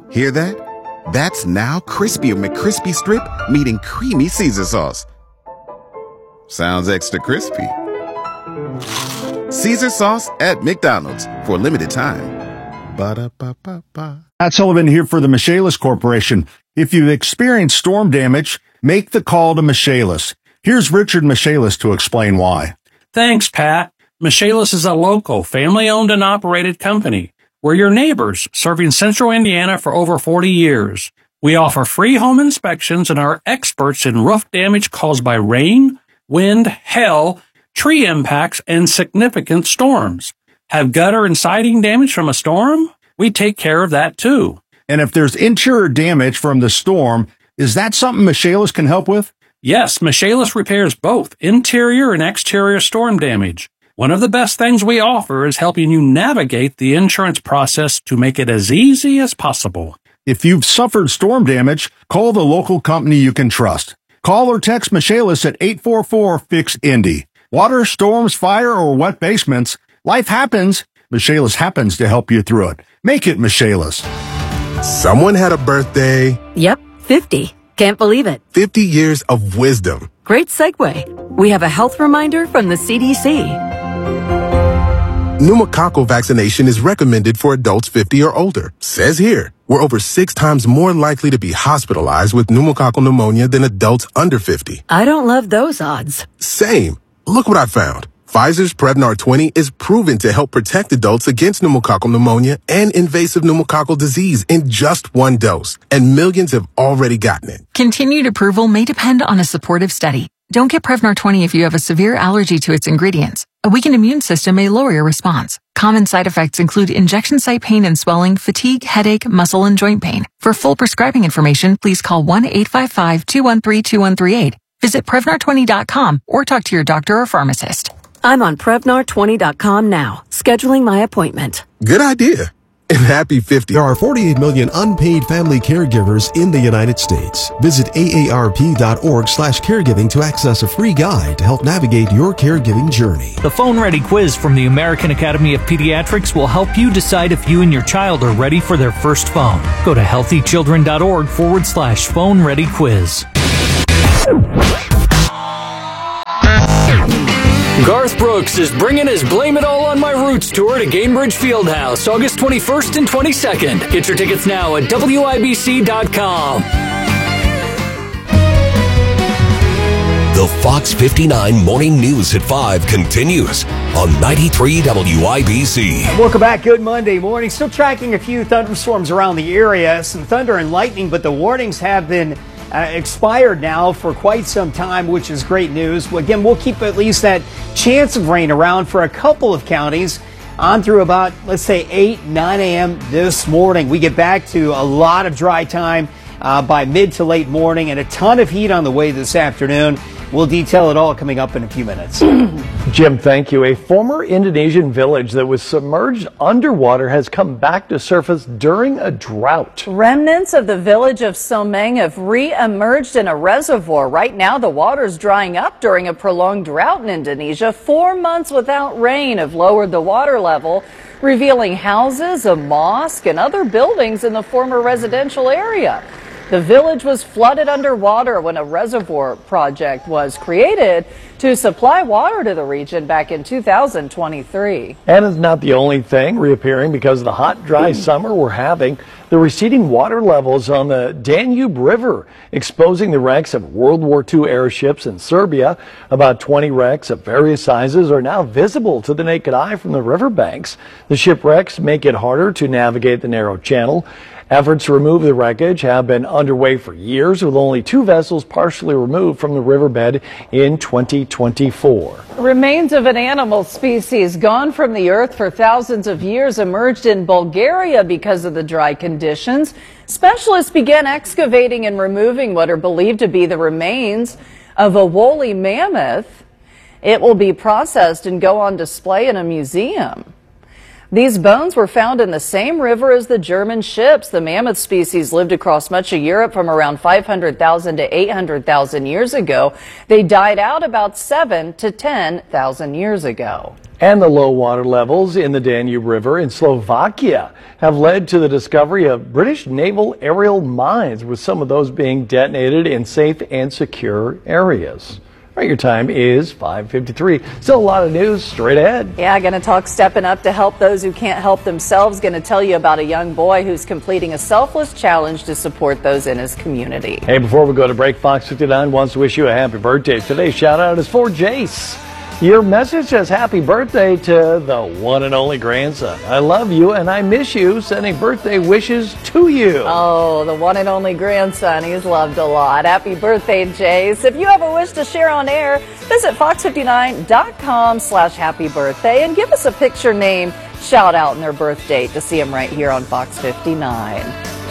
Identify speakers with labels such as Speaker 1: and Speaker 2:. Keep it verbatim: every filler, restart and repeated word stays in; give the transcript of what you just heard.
Speaker 1: Hear that? That's now crispy McCrispy Strip meeting creamy Caesar sauce. Sounds extra crispy. Caesar sauce at McDonald's for a limited time. Ba-da-ba-ba-ba.
Speaker 2: Matt Sullivan here for the Michaelis Corporation. If you've experienced storm damage, make the call to Michaelis. Here's Richard Michaelis to explain why.
Speaker 3: Thanks, Pat. Michaelis is a local, family-owned and operated company. We're your neighbors, serving Central Indiana for over forty years. We offer free home inspections and are experts in roof damage caused by rain, wind, hail, tree impacts, and significant storms. Have gutter and siding damage from a storm? We take care of that too.
Speaker 2: And if there's interior damage from the storm, is that something Michaelis can help with?
Speaker 3: Yes, Michaelis repairs both interior and exterior storm damage. One of the best things we offer is helping you navigate the insurance process to make it as easy as possible.
Speaker 2: If you've suffered storm damage, call the local company you can trust. Call or text Michaelis at eight four four, F I X, Indy. Water, storms, fire, or wet basements, life happens. Michaelis happens to help you through it. Make it Michaelis.
Speaker 4: Someone had a birthday.
Speaker 5: Yep, fifty. Can't believe it.
Speaker 4: fifty years of wisdom.
Speaker 5: Great segue. We have a health reminder from the C D C.
Speaker 4: Pneumococcal vaccination is recommended for adults fifty or older. Says here, we're over six times more likely to be hospitalized with pneumococcal pneumonia than adults under fifty.
Speaker 5: I don't love those odds.
Speaker 4: Same. Look what I found. Pfizer's Prevnar twenty is proven to help protect adults against pneumococcal pneumonia and invasive pneumococcal disease in just one dose. And millions have already gotten it.
Speaker 6: Continued approval may depend on a supportive study. Don't get Prevnar twenty if you have a severe allergy to its ingredients. A weakened immune system may lower your response. Common side effects include injection site pain and swelling, fatigue, headache, muscle, and joint pain. For full prescribing information, please call one eight five five, two one three, two one three eight. Visit Prevnar twenty dot com or talk to your doctor or pharmacist.
Speaker 5: I'm on Prevnar twenty dot com now, scheduling my appointment.
Speaker 4: Good idea. And happy fifty.
Speaker 7: There are forty-eight million unpaid family caregivers in the United States. Visit A A R P dot org slash caregiving to access a free guide to help navigate your caregiving journey.
Speaker 8: The Phone Ready quiz from the American Academy of Pediatrics will help you decide if you and your child are ready for their first phone. Go to healthychildren.org forward slash phone ready quiz. Garth Brooks is bringing his Blame It All on My Roots tour to Gainbridge Fieldhouse, August twenty-first and twenty-second. Get your tickets now at W I B C dot com.
Speaker 9: The Fox fifty-nine Morning News at five continues on ninety-three W I B C.
Speaker 10: Welcome back. Good Monday morning. Still tracking a few thunderstorms around the area. Some thunder and lightning, but the warnings have been Uh, expired now for quite some time, which is great news. Again, we'll keep at least that chance of rain around for a couple of counties on through about, let's say, eight, nine a.m. this morning. We get back to a lot of dry time uh, by mid to late morning and a ton of heat on the way this afternoon. We'll detail it all coming up in a few minutes.
Speaker 11: Jim, thank you. A former Indonesian village that was submerged underwater has come back to surface during a drought.
Speaker 12: Remnants of the village of Someng have re-emerged in a reservoir. Right now, the water's drying up during a prolonged drought in Indonesia. Four months without rain have lowered the water level, revealing houses, a mosque, and other buildings in the former residential area. The village was flooded underwater when a reservoir project was created to supply water to the region back in two thousand twenty-three.
Speaker 11: And it's not the only thing reappearing because of the hot, dry summer we're having. The receding water levels on the Danube River exposing the wrecks of World War Two airships in Serbia. About twenty wrecks of various sizes are now visible to the naked eye from the riverbanks. The shipwrecks make it harder to navigate the narrow channel. Efforts to remove the wreckage have been underway for years, with only two vessels partially removed from the riverbed in twenty twenty-four.
Speaker 12: Remains of an animal species gone from the earth for thousands of years emerged in Bulgaria because of the dry conditions. Specialists began excavating and removing what are believed to be the remains of a woolly mammoth. It will be processed and go on display in a museum. These bones were found in the same river as the German ships. The mammoth species lived across much of Europe from around five hundred thousand to eight hundred thousand years ago. They died out about seven to ten thousand years ago.
Speaker 11: And the low water levels in the Danube River in Slovakia have led to the discovery of British naval aerial mines, with some of those being detonated in safe and secure areas. All right, your time is five fifty-three. Still a lot of news straight ahead.
Speaker 12: Yeah, going to talk stepping up to help those who can't help themselves. Going to tell you about a young boy who's completing a selfless challenge to support those in his community.
Speaker 11: Hey, before we go to break, Fox fifty-nine wants to wish you a happy birthday. Today's shout out is for Jace. Your message says happy birthday to the one and only grandson. I love you and I miss you. Sending birthday wishes to you.
Speaker 12: Oh, the one and only grandson. He's loved a lot. Happy birthday, Jace. If you have a wish to share on air, visit fox fifty-nine dot com slash happy birthday and give us a picture, name, shout out, and their birth date to see them right here on Fox fifty-nine.